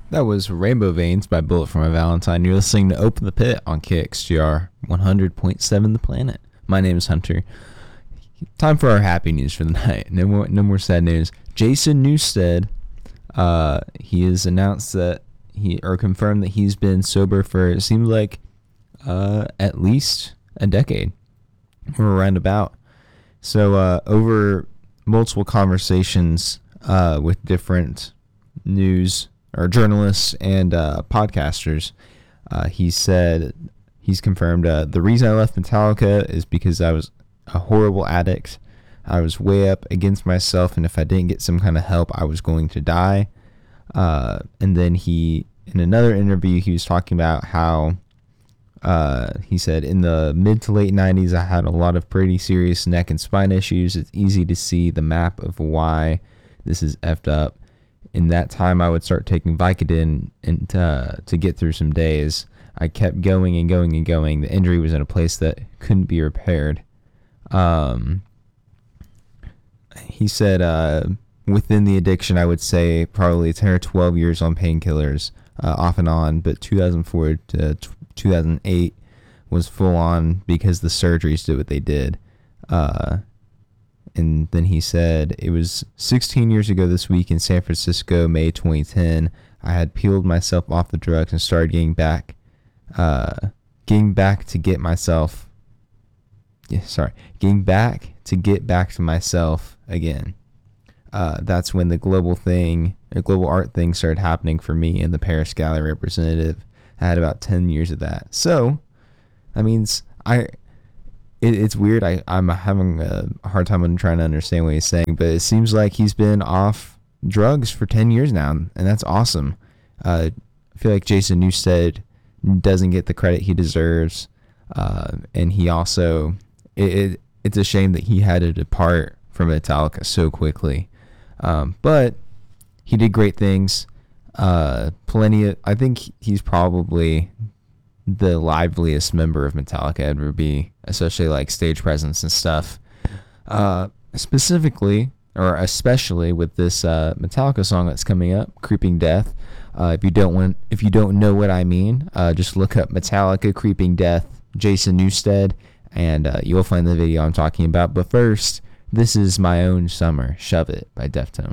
That was Rainbow Veins by Bullet for My Valentine. You're listening to Open the Pit on KXGR 100.7 The Planet. My name is Hunter. Time for our happy news for the night. No more sad news. Jason Newsted, he has announced that confirmed that he's been sober for, it seems like, at least a decade or around about. So over multiple conversations with different news or journalists and podcasters, he said he's confirmed the reason I left Metallica is because I was a horrible addict. I was way up against myself, and if I didn't get some kind of help, I was going to die. And then in another interview, he was talking about how he said in the mid to late 90s, I had a lot of pretty serious neck and spine issues. It's easy to see the map of why this is effed up. In that time, I would start taking Vicodin and to get through some days. I kept going and going and going. The injury was in a place that couldn't be repaired. He said within the addiction, I would say probably 10 or 12 years on painkillers, off and on, but 2004 to 2008 was full on because the surgeries did what they did. And then he said, it was 16 years ago this week in San Francisco, May 2010. I had peeled myself off the drugs and started getting back to get myself. Getting back to myself again. That's when the global art thing started happening for me and the Paris Gallery representative. I had about 10 years of that. So, that means it's weird. I'm having a hard time trying to understand what he's saying, but it seems like he's been off drugs for 10 years now, and that's awesome. I feel like Jason Newsted doesn't get the credit he deserves, and he also, it's a shame that he had to depart from Metallica so quickly, but he did great things. I think he's probably the liveliest member of Metallica ever be, especially like stage presence and stuff. Especially with this Metallica song that's coming up, Creeping Death. If you don't know what I mean, just look up Metallica Creeping Death, Jason Newsted, and you'll find the video I'm talking about. But first, this is My Own Summer, Shove It by Deftones.